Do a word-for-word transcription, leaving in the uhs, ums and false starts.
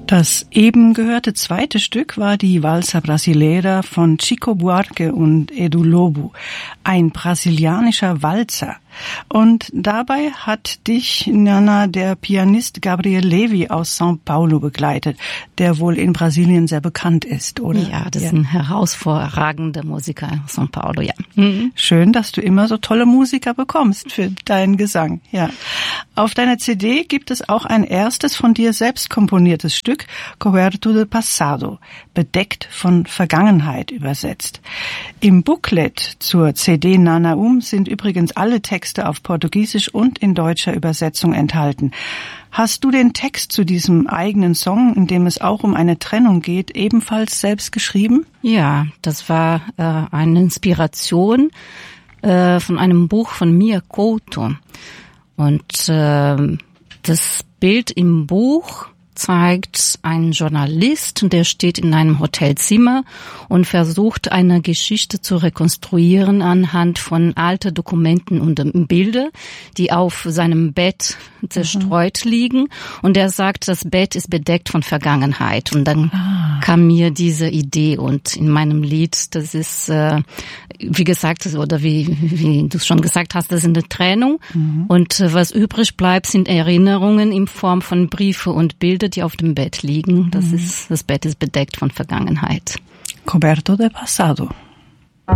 Das eben gehörte zweite Stück war die Valsa Brasileira von Chico Buarque und Edu Lobo, ein brasilianischer Walzer. Und dabei hat dich, Nana, der Pianist Gabriel Levi aus São Paulo begleitet, der wohl in Brasilien sehr bekannt ist, oder? Ja, das ja. ist ein herausragender Musiker aus São Paulo, ja. Mhm. Schön, dass du immer so tolle Musiker bekommst für deinen Gesang, ja. Auf deiner C D gibt es auch ein erstes von dir selbst komponiertes Stück, Coberto de Passado, bedeckt von Vergangenheit übersetzt. Im Booklet zur C D Nanaum sind übrigens alle Texte auf Portugiesisch und in deutscher Übersetzung enthalten. Hast du den Text zu diesem eigenen Song, in dem es auch um eine Trennung geht, ebenfalls selbst geschrieben? Ja, das war äh, eine Inspiration äh, von einem Buch von Mia Couto. Und äh, das Bild im Buch zeigt einen Journalist, der steht in einem Hotelzimmer und versucht, eine Geschichte zu rekonstruieren anhand von alten Dokumenten und Bilder, die auf seinem Bett zerstreut mhm. liegen. Und er sagt, das Bett ist bedeckt von Vergangenheit. Und dann ah. kam mir diese Idee. Und in meinem Lied, das ist, äh, wie gesagt, oder wie, wie du schon gesagt hast, das ist eine Trennung. Mhm. Und äh, was übrig bleibt, sind Erinnerungen in Form von Briefe und Bilder, die auf dem Bett liegen. Das mhm. ist, das Bett ist bedeckt von Vergangenheit. Coberto de Passado.